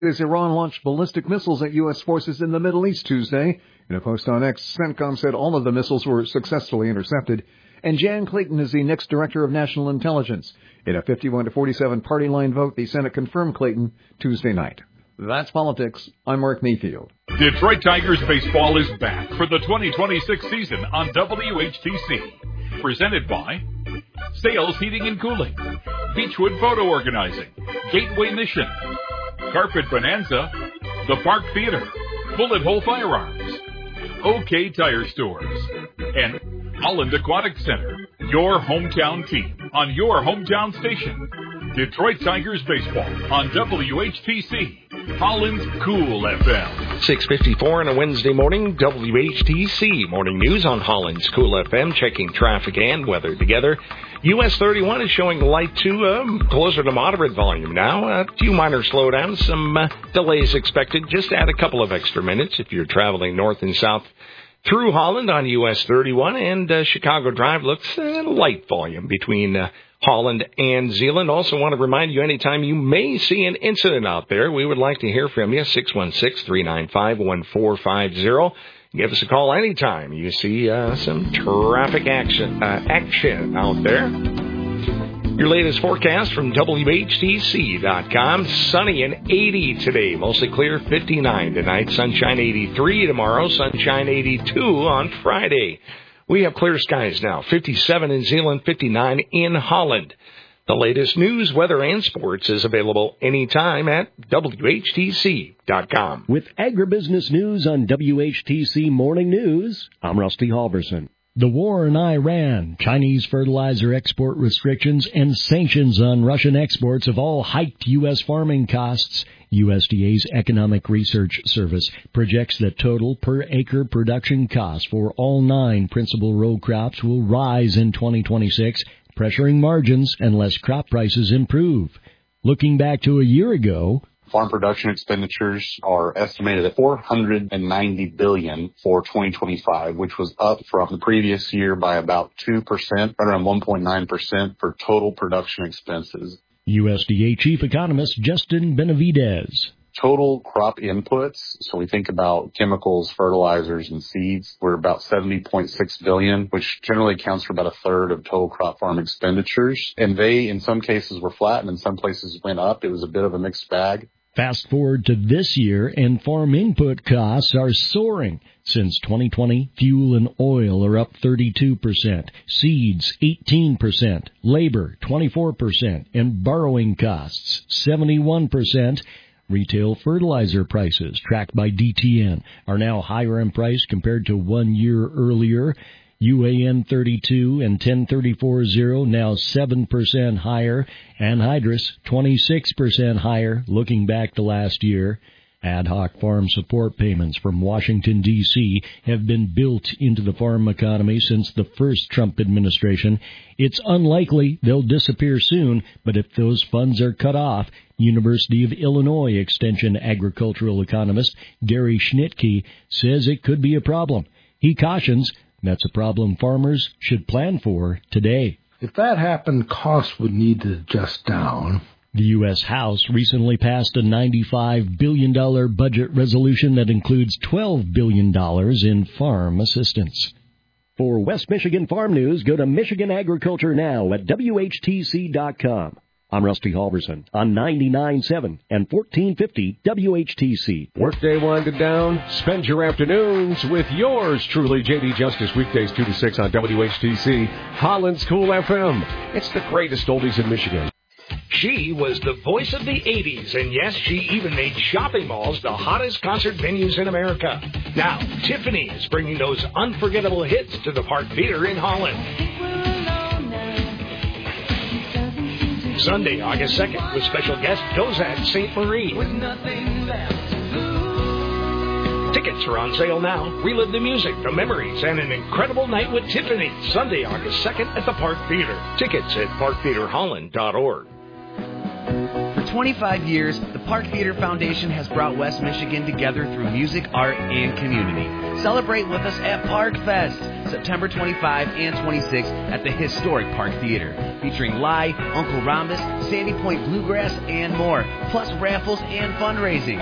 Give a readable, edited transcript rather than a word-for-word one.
As Iran launched ballistic missiles at U.S. forces in the Middle East Tuesday. In a post on X, CENTCOM said all of the missiles were successfully intercepted. And Jan Clayton is the next Director of National Intelligence. In a 51-47 party line vote, the Senate confirmed Clayton Tuesday night. That's politics. I'm Mark Mayfield. Detroit Tigers baseball is back for the 2026 season on WHTC. Presented by Sales Heating and Cooling, Beechwood Photo Organizing, Gateway Mission, Carpet Bonanza, The Park Theater, Bullet Hole Firearms, OK Tire Stores, and Holland Aquatic Center. Your hometown team on your hometown station. Detroit Tigers baseball on WHTC, Holland's Cool FM. 6:54 on a Wednesday morning, WHTC Morning News on Holland's Cool FM, checking traffic and weather together. US 31 is showing light to closer to moderate volume now. A few minor slowdowns, some delays expected. Just add a couple of extra minutes if you're traveling north and south through Holland on US 31, and Chicago Drive looks light volume between Holland and Zeeland. Also want to remind you, anytime you may see an incident out there, we would like to hear from you, 616-395-1450. Give us a call anytime you see some traffic action out there. Your latest forecast from WHTC.com. Sunny and 80 today. Mostly clear, 59 tonight. Sunshine 83 tomorrow. Sunshine 82 on Friday. We have clear skies now. 57 in Zeeland, 59 in Holland. The latest news, weather, and sports is available anytime at WHTC.com. With agribusiness news on WHTC Morning News, I'm Rusty Halverson. The war in Iran, Chinese fertilizer export restrictions, and sanctions on Russian exports have all hiked U.S. farming costs. USDA's Economic Research Service projects that total per-acre production costs for all 9 principal row crops will rise in 2026, pressuring margins unless crop prices improve. Looking back to a year ago, farm production expenditures are estimated at $490 billion for 2025, which was up from the previous year by about 2%, right around 1.9% for total production expenses. USDA Chief Economist Justin Benavidez. Total crop inputs, so we think about chemicals, fertilizers, and seeds, were about $70.6 billion, which generally accounts for about a third of total crop farm expenditures. And they, in some cases, were flat, and in some places went up. It was a bit of a mixed bag. Fast forward to this year, and farm input costs are soaring. Since 2020, fuel and oil are up 32%, seeds 18%, labor 24%, and borrowing costs 71%. Retail fertilizer prices, tracked by DTN, are now higher in price compared to 1 year earlier. UAN 32 and 1034-0 now 7% higher. Anhydrous 26% higher looking back to last year. Ad hoc farm support payments from Washington, D.C. have been built into the farm economy since the first Trump administration. It's unlikely they'll disappear soon, but if those funds are cut off, University of Illinois Extension agricultural economist Gary Schnitke says it could be a problem. He cautions that's a problem farmers should plan for today. If that happened, costs would need to adjust down. The U.S. House recently passed a $95 billion budget resolution that includes $12 billion in farm assistance. For West Michigan Farm News, go to Michigan Agriculture Now at WHTC.com. I'm Rusty Halverson on 99.7 and 1450 WHTC. Workday winded down. Spend your afternoons with yours truly, J.D. Justice, weekdays 2 to 6 on WHTC, Holland's Cool FM. It's the greatest oldies in Michigan. She was the voice of the 80s, and yes, she even made shopping malls the hottest concert venues in America. Now, Tiffany is bringing those unforgettable hits to the Park Theater in Holland. Sunday, August 2nd, with special guest Dozat St. Marie. Tickets are on sale now. Relive the music, the memories, and an incredible night with Tiffany. Sunday, August 2nd at the Park Theater. Tickets at parktheaterholland.org. For 25 years, the Park Theater Foundation has brought West Michigan together through music, art, and community. Celebrate with us at Park Fest, September 25 and 26 at the historic Park Theater, featuring Lai, Uncle Rhombus, Sandy Point Bluegrass, and more, plus raffles and fundraising.